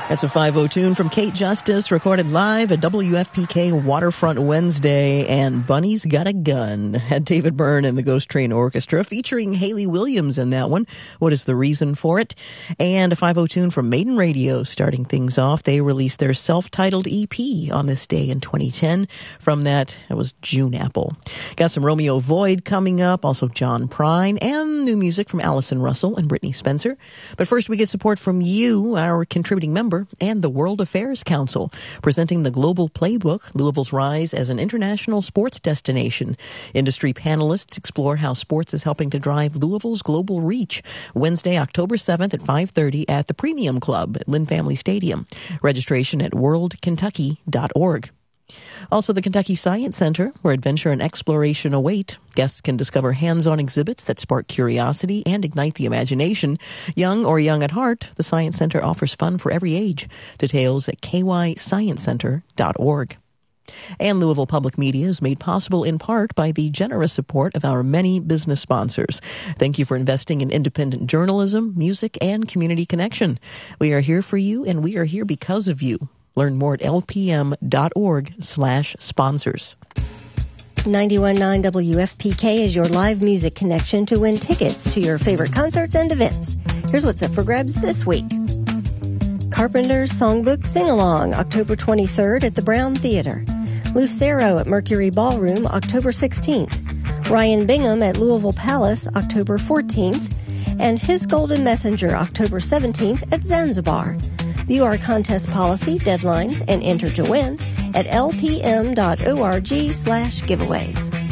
That's a 5-0 tune from Kate Justice, recorded live at WFPK Waterfront Wednesday, and Bunny's Got a Gun. Had David Byrne and the Ghost Train Orchestra, featuring Haley Williams in that one. What is the reason for it? And a 5-0 tune from Maiden Radio, starting things off. They released their self-titled EP on this day in 2010. From that, it was June Apple. Got some Romeo Void coming up, also John Prine, and new music from Allison Russell and Brittany Spencer. But first, we get support from you, our contributing member, and the World Affairs Council, presenting the Global Playbook, Louisville's Rise as an International Sports Destination. Industry panelists explore how sports is helping to drive Louisville's global reach. Wednesday, October 7th at 5:30 at the Premium Club at Lynn Family Stadium. Registration at worldkentucky.org. Also, the Kentucky Science Center, where adventure and exploration await. Guests can discover hands-on exhibits that spark curiosity and ignite the imagination. Young or young at heart, the Science Center offers fun for every age. Details at kysciencecenter.org. And Louisville Public Media is made possible in part by the generous support of our many business sponsors. Thank you for investing in independent journalism, music, and community connection. We are here for you, and we are here because of you. Learn more at lpm.org/sponsors. 91.9 WFPK is your live music connection to win tickets to your favorite concerts and events. Here's what's up for grabs this week. Carpenter's Songbook Sing-Along, October 23rd at the Brown Theater. Lucero at Mercury Ballroom, October 16th. Ryan Bingham at Louisville Palace, October 14th. And His Golden Messenger, October 17th at Zanzibar. View our contest policy, deadlines, and enter to win at lpm.org/giveaways.